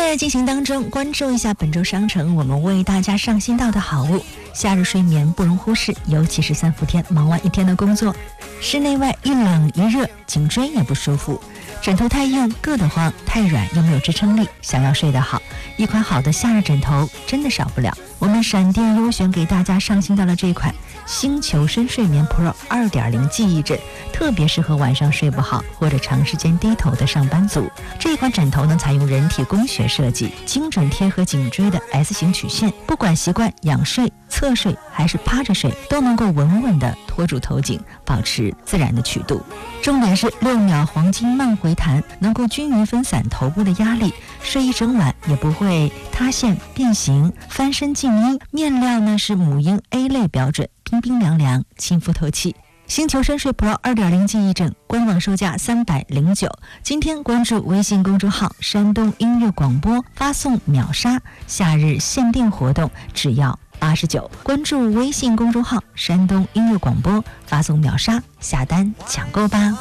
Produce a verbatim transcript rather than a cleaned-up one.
在进行当中，关注一下本周商城我们为大家上新到的好物。夏日睡眠不容忽视，尤其是三伏天忙完一天的工作，室内外一冷一热，颈椎也不舒服，枕头太硬硌得慌，太软又没有支撑力，想要睡得好，一款好的夏日枕头真的少不了。我们闪电优选给大家上新到了这款星球深睡眠 Pro 二点零 记忆枕，特别适合晚上睡不好或者长时间低头的上班族。这款枕头呢，采用人体工学设计，精准贴合颈椎的 S 型曲线，不管习惯仰睡、侧睡还是趴着睡，都能够稳稳地托住头颈，保持自然的曲度。重点是六秒黄金慢回弹，能够均匀分散头部的压力，睡一整晚也不会塌陷变形。翻身静音，面料呢是母婴 A 类标准，冰冰凉凉，亲肤透气。星球深睡 Pro 二点零 记忆枕官网售价三百零九，今天关注微信公众号山东音乐广播，发送秒杀，夏日限定活动只要八十九。关注微信公众号山东音乐广播，发送秒杀，下单抢购吧。